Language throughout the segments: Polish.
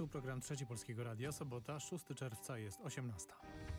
Tu program Trzeci Polskiego Radia, sobota, 6 czerwca, jest 18.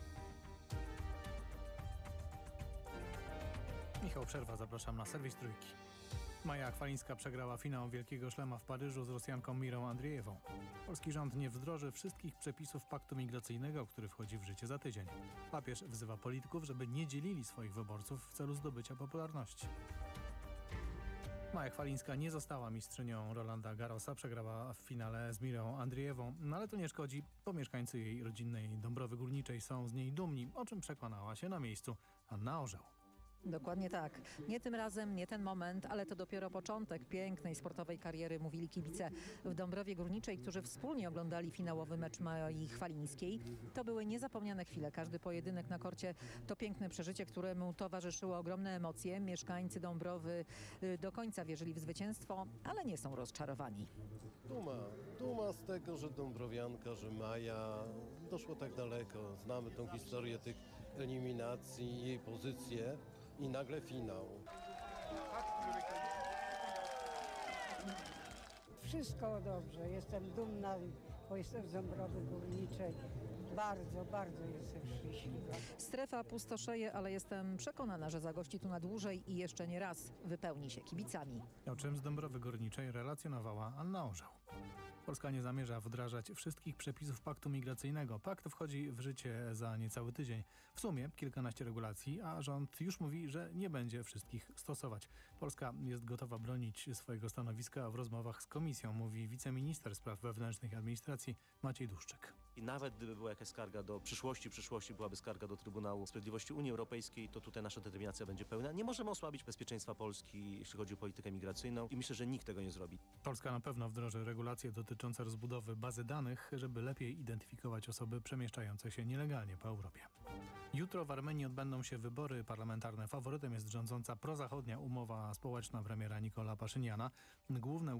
Michał Przerwa, zapraszam na serwis Trójki. Maja Chwalińska przegrała finał Wielkiego Szlema w Paryżu z Rosjanką Mirą Andrijewą. Polski rząd nie wdroży wszystkich przepisów paktu migracyjnego, który wchodzi w życie za tydzień. Papież wzywa polityków, żeby nie dzielili swoich wyborców w celu zdobycia popularności. Maja Chwalińska nie została mistrzynią Rolanda Garrosa, przegrała w finale z Mirą Andrijewą, ale to nie szkodzi, bo mieszkańcy jej rodzinnej Dąbrowy Górniczej są z niej dumni, o czym przekonała się na miejscu Anna Orzeł. Dokładnie tak. Nie tym razem, nie ten moment, ale to dopiero początek pięknej sportowej kariery, mówili kibice w Dąbrowie Górniczej, którzy wspólnie oglądali finałowy mecz Mai Chwalińskiej. To były niezapomniane chwile. Każdy pojedynek na korcie to piękne przeżycie, któremu towarzyszyły ogromne emocje. Mieszkańcy Dąbrowy do końca wierzyli w zwycięstwo, ale nie są rozczarowani. Duma z tego, że dąbrowianka, że Maja doszło tak daleko. Znamy tą historię tych eliminacji, jej pozycję. I nagle finał. Wszystko dobrze. Jestem dumna, bo jestem z Dąbrowy Górniczej. Bardzo, bardzo jestem szczęśliwa. Strefa pustoszeje, ale jestem przekonana, że zagości tu na dłużej i jeszcze nie raz wypełni się kibicami. O czym z Dąbrowy Górniczej relacjonowała Anna Orzeł. Polska nie zamierza wdrażać wszystkich przepisów paktu migracyjnego. Pakt wchodzi w życie za niecały tydzień. W sumie kilkanaście regulacji, a rząd już mówi, że nie będzie wszystkich stosować. Polska jest gotowa bronić swojego stanowiska w rozmowach z Komisją, mówi wiceminister spraw wewnętrznych i administracji Maciej Duszczyk. I nawet gdyby była jakaś skarga do przyszłości byłaby skarga do Trybunału Sprawiedliwości Unii Europejskiej, to tutaj nasza determinacja będzie pełna. Nie możemy osłabić bezpieczeństwa Polski, jeśli chodzi o politykę migracyjną i myślę, że nikt tego nie zrobi. Polska na pewno wdroży regulacje dotyczące rozbudowy bazy danych, żeby lepiej identyfikować osoby przemieszczające się nielegalnie po Europie. Jutro w Armenii odbędą się wybory parlamentarne. Faworytem jest rządząca prozachodnia umowa społeczna premiera Nikola Paszyniana. Główne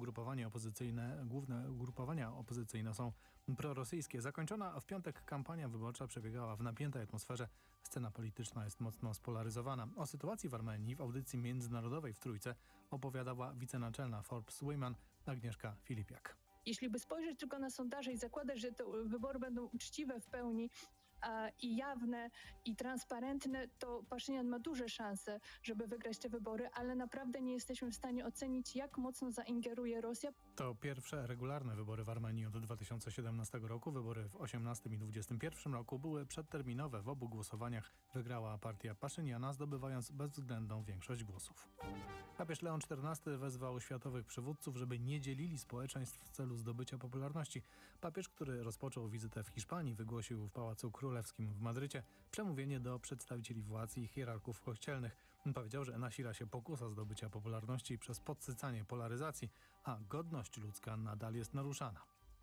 ugrupowania opozycyjne są prorosyjskie. Zakończona w piątek kampania wyborcza przebiegała w napiętej atmosferze. Scena polityczna jest mocno spolaryzowana. O sytuacji w Armenii w audycji międzynarodowej w Trójce opowiadała wicenaczelna Forbes Women Agnieszka Filipiak. Jeśli by spojrzeć tylko na sondaże i zakładać, że te wybory będą uczciwe w pełni i jawne i transparentne, to Paszynian ma duże szanse, żeby wygrać te wybory, ale naprawdę nie jesteśmy w stanie ocenić, jak mocno zaingeruje Rosja. To pierwsze regularne wybory w Armenii od 2017 roku. Wybory w 2018 i 2021 roku były przedterminowe. W obu głosowaniach wygrała partia Paszyniana, zdobywając bezwzględną większość głosów. Papież Leon XIV wezwał światowych przywódców, żeby nie dzielili społeczeństw w celu zdobycia popularności. Papież, który rozpoczął wizytę w Hiszpanii, wygłosił w Pałacu Królewskim w Madrycie przemówienie do przedstawicieli władz i hierarchów kościelnych. Powiedział, że nasila się pokusa zdobycia popularności przez podsycanie polaryzacji, a godność ludzka nadal jest naruszana.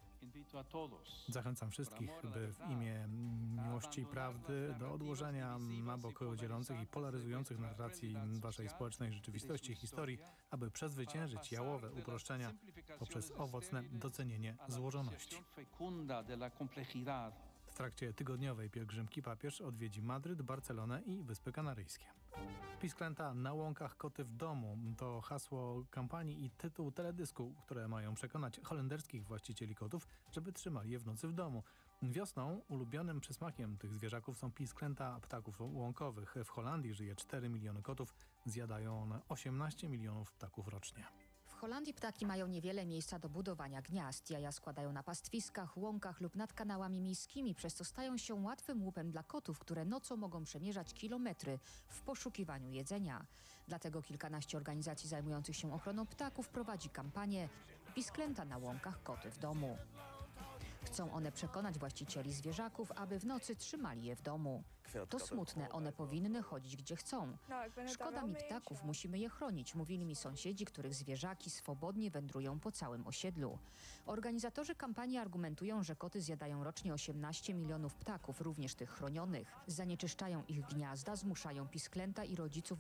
Zachęcam wszystkich, by w imię miłości i prawdy do odłożenia na bok dzielących i polaryzujących narracji waszej społecznej rzeczywistości i historii, aby przezwyciężyć jałowe uproszczenia poprzez owocne docenienie złożoności. W trakcie tygodniowej pielgrzymki papież odwiedzi Madryt, Barcelonę i Wyspy Kanaryjskie. Pisklęta na łąkach, koty w domu to hasło kampanii i tytuł teledysku, które mają przekonać holenderskich właścicieli kotów, żeby trzymali je w nocy w domu. Wiosną ulubionym przysmakiem tych zwierzaków są pisklęta ptaków łąkowych. W Holandii żyje 4 miliony kotów, zjadają one 18 milionów ptaków rocznie. W Holandii ptaki mają niewiele miejsca do budowania gniazd. Jaja składają na pastwiskach, łąkach lub nad kanałami miejskimi, przez co stają się łatwym łupem dla kotów, które nocą mogą przemierzać kilometry w poszukiwaniu jedzenia. Dlatego kilkanaście organizacji zajmujących się ochroną ptaków prowadzi kampanię Pisklęta na łąkach, koty w domu. Chcą one przekonać właścicieli zwierzaków, aby w nocy trzymali je w domu. To smutne, one powinny chodzić gdzie chcą. Szkoda mi ptaków, musimy je chronić, mówili mi sąsiedzi, których zwierzaki swobodnie wędrują po całym osiedlu. Organizatorzy kampanii argumentują, że koty zjadają rocznie 18 milionów ptaków, również tych chronionych. Zanieczyszczają ich gniazda, zmuszają pisklęta i rodziców